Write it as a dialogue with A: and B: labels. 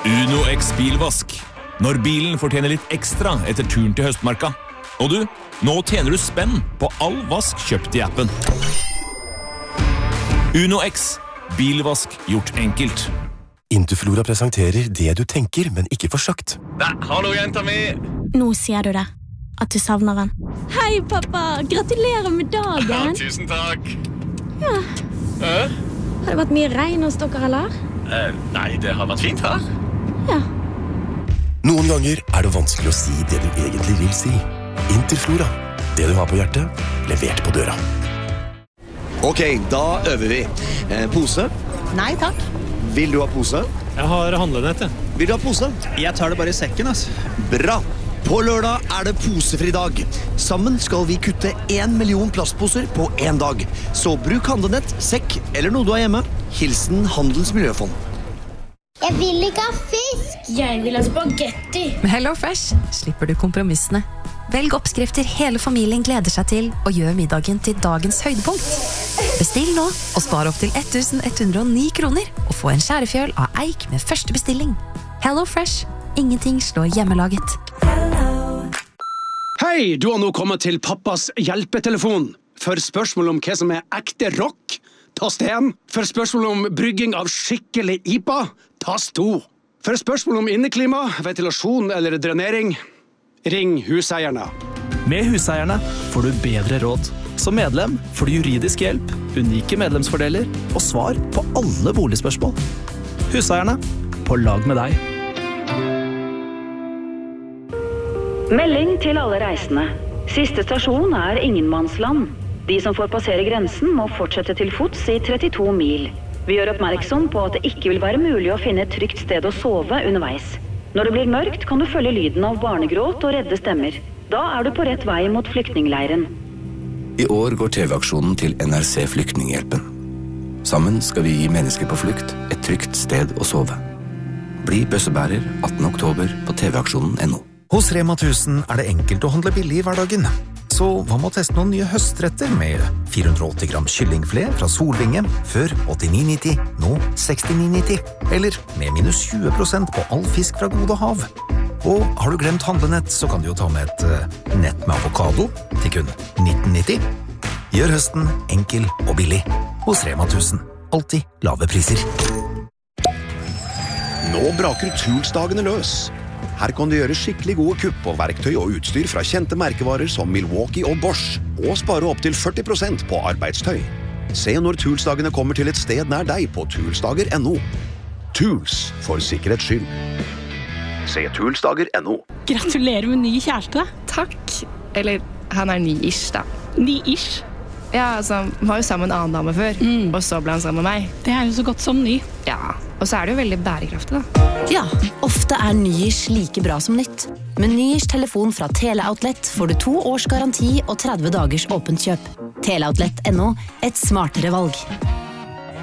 A: Uno X bilvask. Når bilen fortjener litt ekstra etter turen til høstmarka. Og du, nå tjener du spenn på all vask kjøpt i appen. Uno X. Bilvask gjort enkelt.
B: Interflora presenterer det du tenker, men ikke får sagt.
A: Hallo, jenta mi!
C: Nå sier du det. At du savner han. Hei, pappa! Gratulerer med dagen!
A: Tusen takk!
C: Ja. Har det vært mye regn hos dere, eller?
A: Nei, det har vært fint her.
C: Ja.
B: Noen ganger er det vanskelig å si det du egentlig vil si. Interflora. Det du har på hjertet, levert på døra.
D: Ok, da øver vi. Pose?
E: Nei, takk.
D: Vil du ha pose?
F: Jeg har handlenett, jeg.
D: Vil du ha pose?
E: Jeg tar det bare i sekken, ass.
D: Bra! På lørdag er det posefri dag. Sammen skal vi kutte 1 million plastposer på 1 dag. Så bruk handlenett, sekk eller noe du har hjemme. Hilsen Handels Miljøfond.
G: Jeg vil ikke ha fisk. Jeg vil ha spagetti.
H: Med HelloFresh slipper du kompromissene. Velg oppskrifter hele familien gleder seg til, og gjør middagen til dagens høydepunkt. Bestill nå, og spar opp til 1109 kroner, og få en skjærefjøl av eik med første bestilling. HelloFresh. Ingenting slår hjemmelaget.
I: Hei, du har nå kommet til pappas hjelpetelefon. For spørsmål om hva som er ekte rock, tast 1. For spørsmål om brygging av skikkelig IPA, tast 2. For spørsmål om inneklima, ventilasjon eller drenering, ring huseierne.
J: Med huseierne får du bedre råd. Som medlem får du juridisk hjelp, unike medlemsfordeler og svar på alle boligspørsmål. Huseierne, på lag med deg.
K: Melding til alle reisende. Siste stasjon er Ingenmannsland. De som får passere grensen må fortsette til fots i 32 mil. Vi gjør oppmerksom på at det ikke vil være mulig å finne et trygt sted å sove underveis. Når det blir mørkt kan du følge lyden av barnegråt og redde stemmer. Da er du på rett vei mot flyktningleiren.
L: I år går TV-aksjonen til NRC Flyktninghjelpen. Sammen skal vi gi mennesker på flukt et trygt sted å sove. Bli bøssebærer 18. oktober på tvaksjonen.no.
M: Hos Rema 1000 er det enkelt å handle billig i hverdagen. Så hva med å teste noen nye høstretter med 480 gram kyllingfilet fra Solvinge, før 89,90, nå 69,90. Eller med minus 20% på all fisk fra Gode Hav. Og har du glemt handlenett, så kan du jo ta med et nett med avokado til kun 19,90. Gjør høsten enkel og billig. Hos Rema 1000. Alltid lave priser.
N: Nå braker Toolsdagene løs. Her kan du gjøre skikkelig gode kupp på verktøy og utstyr fra kjente merkevarer som Milwaukee og Bosch, og spare opp til 40% på arbeidstøy. Se når Toolsdagene kommer til et sted nær deg på toolsdager.no. Tools for sikkerhets skyld. Se toolsdager.no.
O: Gratulerer med ny kjæreste.
P: Takk. Eller, han er ny-ish da.
O: Ny-ish?
P: Ja, altså, han var jo sammen med en annen dame før, og så ble han sammen med meg.
O: Det er jo så godt som ny.
P: Ja, og så er det jo veldig bærekraftig da.
H: Ja, ofte er ny-ish like bra som nytt. Med ny-ish telefon fra Teleoutlet får du 2 års garanti og 30 dagers åpent kjøp. Teleoutlet.no, et smartere valg.